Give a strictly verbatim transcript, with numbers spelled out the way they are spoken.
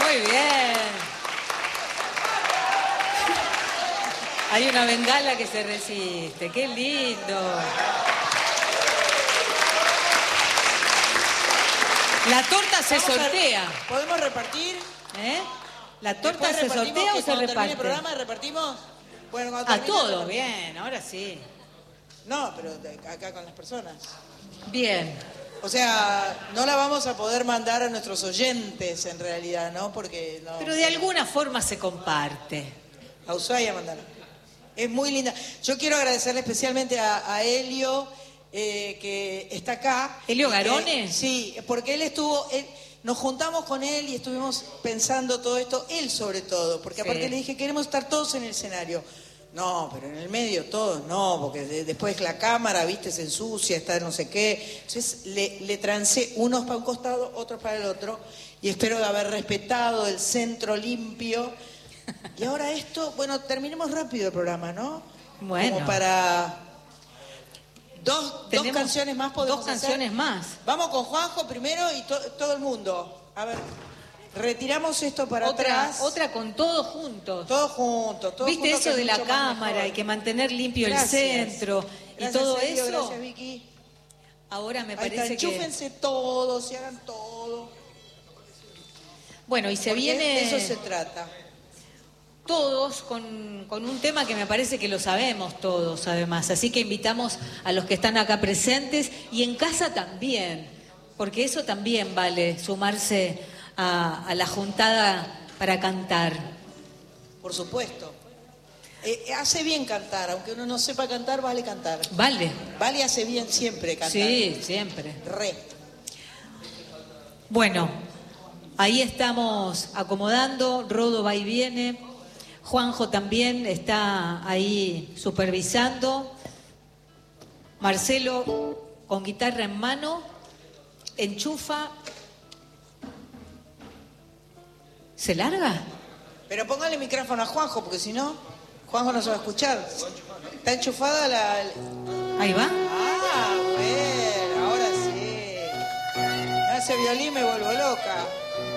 Muy bien. Hay una bengala que se resiste. ¡Qué lindo! La torta se Vamos a- sortea. ¿Podemos repartir? ¿Eh? ¿La torta Después se repartimos, sortea o que se cuando termine reparte? el programa repartimos. Bueno, cuando A termine, todos, repartimos. bien, ahora sí. No, pero de- acá con las personas. Bien. O sea, no la vamos a poder mandar a nuestros oyentes en realidad, ¿no? Porque no. Pero de alguna forma se comparte. A Ushuaia mandaron. Es muy linda. Yo quiero agradecerle especialmente a, a Helio, eh, que está acá. ¿Helio Y que- Garone? Sí, porque él estuvo... él- nos juntamos con él y estuvimos pensando todo esto, él sobre todo, porque Sí. aparte le dije, queremos estar todos en el escenario. No, pero en el medio todos no, porque de- después la cámara, viste, se ensucia, está no sé qué. Entonces le, le trancé unos para un costado, otros para el otro, y espero de haber respetado el centro limpio. Y ahora esto, bueno, terminemos rápido el programa, ¿no? Bueno. Como para... Dos, dos Tenemos canciones más podemos dos hacer. canciones más. Vamos con Juanjo primero y to- todo el mundo. A ver, retiramos esto para Otra, atrás. otra con todos juntos. Todos juntos, todos ¿Viste juntos, eso que de es la mucho más cámara? mejor. Hay que mantener limpio Gracias. el centro y Gracias, todo Sergio, eso. Gracias, Vicky. Ahora me Ahí está, parece que... enchúfense todos y hagan todo. Bueno, y se Porque viene... de eso se trata. Todos con, con un tema que me parece que lo sabemos todos además, así que invitamos a los que están acá presentes y en casa también, porque eso también vale, sumarse a, a la juntada para cantar. Por supuesto. Eh, hace bien cantar, aunque uno no sepa cantar, vale cantar. Vale. Vale, hace bien siempre cantar. Sí, siempre. Re. Bueno, ahí estamos acomodando, Rodo va y viene, Juanjo también está ahí supervisando, Marcelo con guitarra en mano, enchufa. ¿Se larga? Pero póngale micrófono a Juanjo, porque si no, Juanjo no se va a escuchar. Está enchufada la... Ahí va. Ah, bueno, ahora sí. No, ese violín me vuelvo loca.